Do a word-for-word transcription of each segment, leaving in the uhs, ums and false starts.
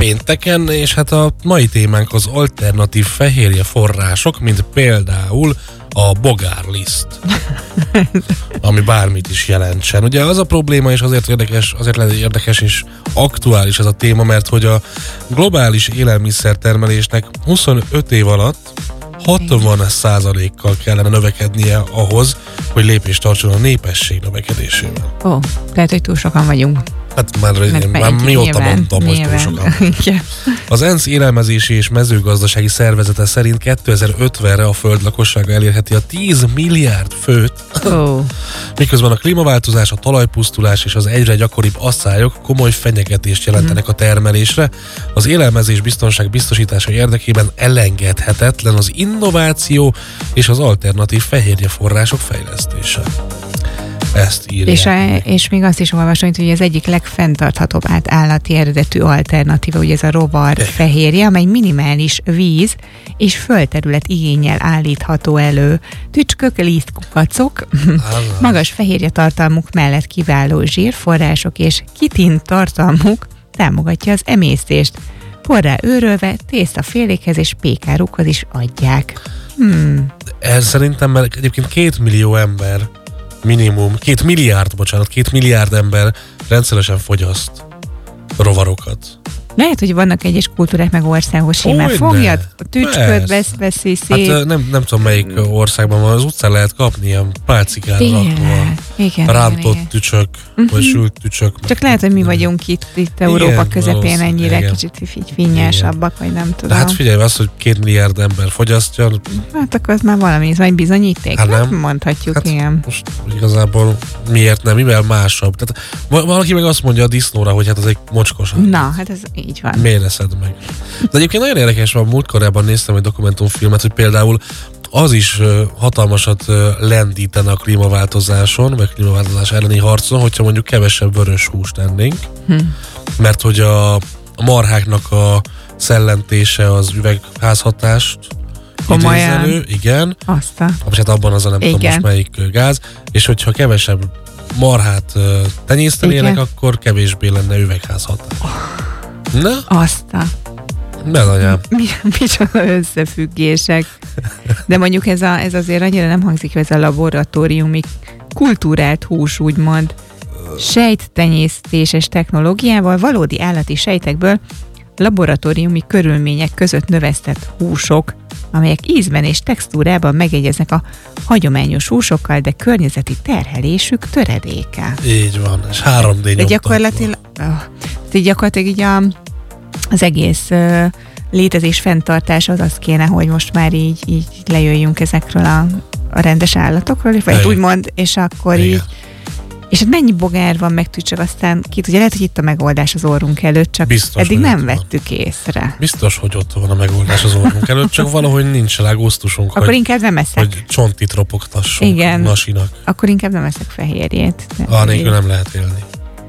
pénteken, és hát a mai témánk az alternatív fehérje források, mint például a bogárliszt, ami bármit is jelentsen. Ugye az a probléma, és azért érdekes, azért lehet érdekes és aktuális ez a téma, mert hogy a globális élelmiszertermelésnek huszonöt év alatt hatvan százalékkal kellene növekednie ahhoz, hogy lépést tartson a népesség növekedésével. Ó, lehet, hogy túl sokan vagyunk. Hát már, én, már mióta mondtam, hogy túl sokan. Az ENSZ élelmezési és mezőgazdasági szervezete szerint kétezer-ötvenre a föld lakossága elérheti a tíz milliárd főt, oh. miközben a klímaváltozás, a talajpusztulás és az egyre gyakoribb asszályok komoly fenyegetést jelentenek a termelésre. Az élelmezés biztonság biztosítása érdekében elengedhetetlen az innováció és az alternatív fehérjeforrások fejlesztése. Ezt írják. És, a, és még azt is olvasom, hogy az egyik legfenntarthatóbb át állati eredetű alternatíva, ugye ez a rovar De. fehérje, amely minimális víz és földterület igénnyel állítható elő. Tücskök, lisztkukacok, magas fehérje tartalmuk mellett kiváló zsírforrások és kitin tartalmuk támogatja az emésztést. Porrá őrölve tésztafélékhez és pékárukhoz is adják. Hmm. Ez szerintem, mert egyébként két millió ember minimum, két milliárd, bocsánat, két milliárd ember rendszeresen fogyaszt rovarokat. Lehet, hogy vannak egyes kultúrák meg országos simán. Fogjad, a tücsköt vesz, veszi szét. Hát nem, nem tudom, melyik országban van, az utcán lehet kapni ilyen pálcikára rakva. Rántott igen. tücsök, uh-huh. vagy sült tücsök. Csak lehet, hogy mi vagyunk itt, itt Európa igen, közepén ennyire igen. kicsit így finnyásabbak, vagy nem tudom. De hát figyelj, az, hogy két milliárd ember fogyasztja. Hát akkor az már valami, ez majd bizonyíték. Hát nem. Mondhatjuk, hát igen. Most igazából miért nem, mivel másabb. Tehát valaki meg azt mondja a disznóra, hogy hát az egy mocskos. Na, hát ez így van. Miért eszed meg? De egyébként nagyon érdekes, mert múlt korában néztem egy dokumentumfilmet, hogy például az is hatalmasat lendítene a klímaváltozáson, vagy klímaváltozás elleni harcon, hogyha mondjuk kevesebb vörös húst ennénk. Hm. Mert hogy a, a marháknak a szellentése az üvegházhatást idézelő, igen. Aztán. Hát abban az a nem igen. tudom most melyik gáz, és hogyha kevesebb marhát tenyésztenének, akkor kevésbé lenne üvegházhatás. Na? Aztán. Nem anyám. Mi, micsoda összefüggések. De mondjuk ez, a, ez azért annyira nem hangzik, ez a laboratóriumi kultúrált hús, úgymond. Sejttenyésztéses technológiával valódi állati sejtekből laboratóriumi körülmények között növesztett húsok, amelyek ízben és textúrában megegyeznek a hagyományos húsokkal, de környezeti terhelésük töredéke. Így van, és három dé De gyakorlatilag, oh, gyakorlatilag így a, az egész uh, létezés fenntartása az azt kéne, hogy most már így, így lejöjjünk ezekről a, a rendes állatokról, vagy Igen. úgymond, és akkor Igen. így és hát mennyi bogár van, meg tücsök, aztán ki tudja, lehet, hogy itt a megoldás az orrunk előtt, csak Biztos, eddig nem vettük van. észre. Biztos, hogy ott van a megoldás az orrunk előtt, csak valahogy nincs rá gusztusunk, Akkor hogy, inkább nem eszek. hogy csontit ropogtassunk Igen. nasinak. Akkor inkább nem eszek fehérjét. Ah, nélkül nem lehet élni.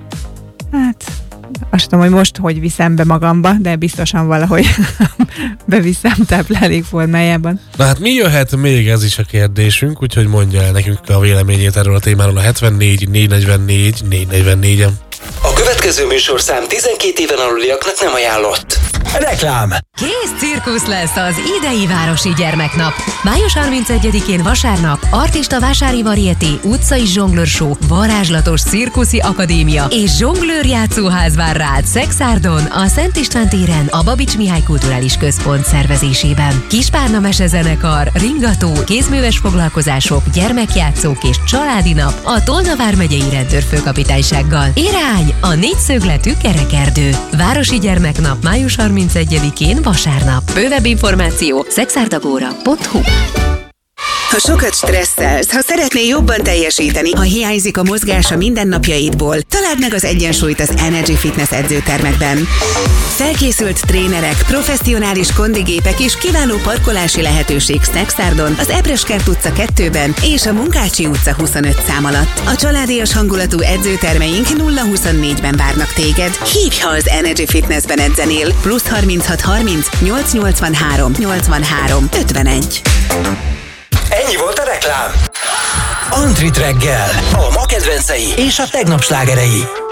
Hát, azt tudom, hogy most hogy viszem be magamba, de biztosan valahogy beviszem táplálék formájában. Na hát mi jöhet még, ez is a kérdésünk, úgyhogy mondja el nekünk a véleményét erről a témáról a hetvennégy négy negyvennégy négy negyvennégyen. A következő műsorszám tizenkét éven aluliaknak nem ajánlott. Reklám! Kész cirkusz lesz az idei Városi Gyermeknap. május harmincegyedikén vasárnap artista vásári varieté, utcai zsonglőr show, varázslatos cirkuszi akadémia és zsonglőr játszóház vár rád Szexárdon, a Szent István téren, a Babics Mihály Kulturális Központ szervezésében. Kispárna mesezenekar, ringató, kézműves foglalkozások, gyermekjátszók és családi nap a Tolna vármegyei rendőrfőkapitánysággal. Irány a négyszögletű kerekerdő. Városi Gyermeknap május harmincegyedikén vasárnap. Bővebb információ szexárdagóra pont hu. Ha sokat stresszelsz, ha szeretnél jobban teljesíteni, ha hiányzik a mozgás a mindennapjaidból, találd meg az egyensúlyt az Energy Fitness edzőtermekben. Felkészült trénerek, professzionális kondigépek és kiváló parkolási lehetőség Szexárdon, az Ebreskert utca kettőben és a Munkácsi utca huszonöt szám alatt. A családias hangulatú edzőtermeink nulla huszonnégyben várnak téged. Hívj, ha az Energy Fitnessben edzenél. Plusz harminchat harminc nyolc nyolcvanhárom nyolcvanhárom ötvenegy. Ennyi volt a reklám. Antrit reggel, a ma kedvencei és a tegnap slágerei.